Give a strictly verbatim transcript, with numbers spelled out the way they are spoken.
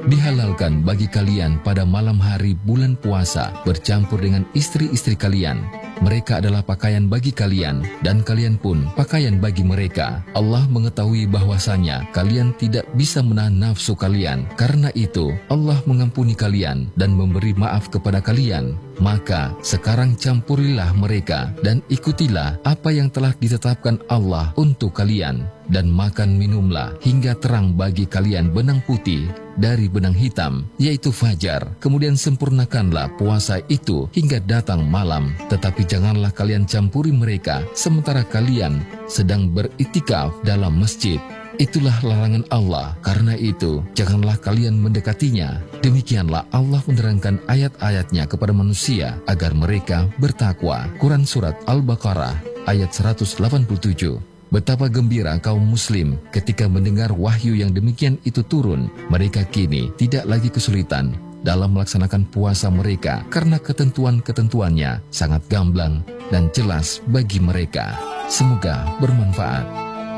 Dihalalkan bagi kalian pada malam hari bulan puasa bercampur dengan istri-istri kalian. Mereka adalah pakaian bagi kalian, dan kalian pun pakaian bagi mereka. Allah mengetahui bahwasanya kalian tidak bisa menahan nafsu kalian. Karena itu, Allah mengampuni kalian dan memberi maaf kepada kalian. Maka, sekarang campurilah mereka dan ikutilah apa yang telah ditetapkan Allah untuk kalian. Dan makan minumlah hingga terang bagi kalian benang putih dari benang hitam, yaitu fajar. Kemudian sempurnakanlah puasa itu hingga datang malam. Tetapi janganlah kalian campuri mereka sementara kalian sedang beritikaf dalam masjid. Itulah larangan Allah. Karena itu, janganlah kalian mendekatinya. Demikianlah Allah menerangkan ayat-ayatnya kepada manusia agar mereka bertakwa. Quran Surat Al-Baqarah ayat seratus delapan puluh tujuh. Betapa gembira kaum muslim ketika mendengar wahyu yang demikian itu turun. Mereka kini tidak lagi kesulitan dalam melaksanakan puasa mereka karena ketentuan-ketentuannya sangat gamblang dan jelas bagi mereka. Semoga bermanfaat.